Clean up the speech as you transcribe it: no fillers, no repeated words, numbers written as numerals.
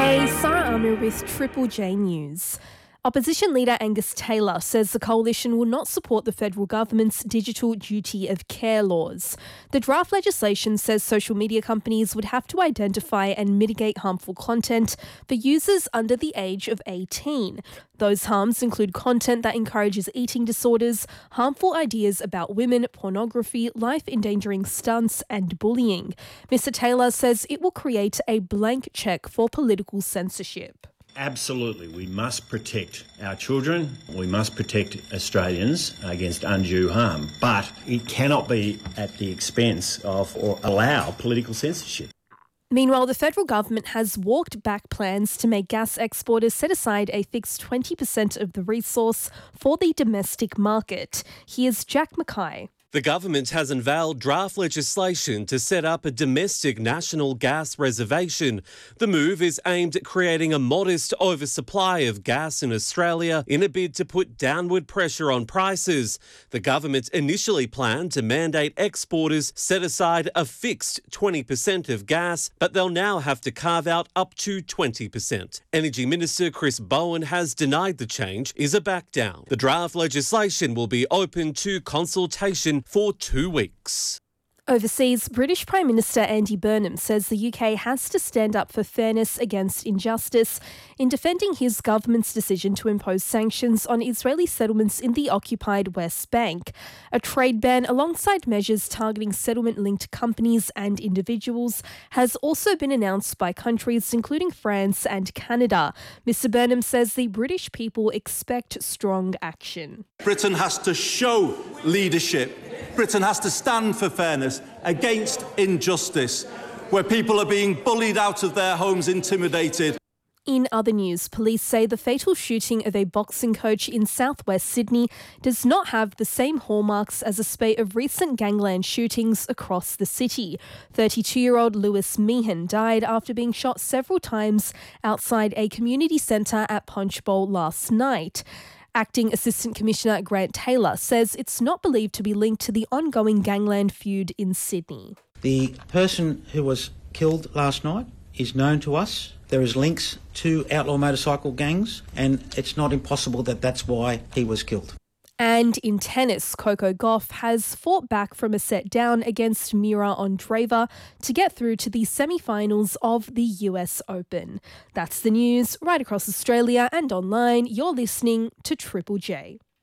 Hey, Sarah Amir with Triple J News. Opposition leader Angus Taylor says the coalition will not support the federal government's digital duty of care laws. The draft legislation says social media companies would have to identify and mitigate harmful content for users under the age of 18. Those harms include content that encourages eating disorders, harmful ideas about women, pornography, life-endangering stunts and bullying. Mr Taylor says it will create a blank check for political censorship. Absolutely, we must protect our children, we must protect Australians against undue harm, but it cannot be at the expense of or allow political censorship. Meanwhile, the federal government has walked back plans to make gas exporters set aside a fixed 20% of the resource for the domestic market. Here's Jack Mackay. The government has unveiled draft legislation to set up a domestic national gas reservation. The move is aimed at creating a modest oversupply of gas in Australia in a bid to put downward pressure on prices. The government initially planned to mandate exporters set aside a fixed 20% of gas, but they'll now have to carve out up to 20%. Energy Minister Chris Bowen has denied the change is a back down. The draft legislation will be open to consultation for 2 weeks. Overseas, British Prime Minister Andy Burnham says the UK has to stand up for fairness against injustice in defending his government's decision to impose sanctions on Israeli settlements in the occupied West Bank. A trade ban alongside measures targeting settlement-linked companies and individuals has also been announced by countries including France and Canada. Mr Burnham says the British people expect strong action. Britain has to show leadership. Britain has to stand for fairness against injustice, where people are being bullied out of their homes, intimidated. In other news, police say the fatal shooting of a boxing coach in southwest Sydney does not have the same hallmarks as a spate of recent gangland shootings across the city. 32-year-old Lewis Meehan died after being shot several times outside a community centre at Punchbowl last night. Acting Assistant Commissioner Grant Taylor says it's not believed to be linked to the ongoing gangland feud in Sydney. The person who was killed last night is known to us. There is links to outlaw motorcycle gangs, and it's not impossible that that's why he was killed. And in tennis, Coco Gauff has fought back from a set down against Mira Andreeva to get through to the semi-finals of the US Open. That's the news right across Australia and online. You're listening to Triple J.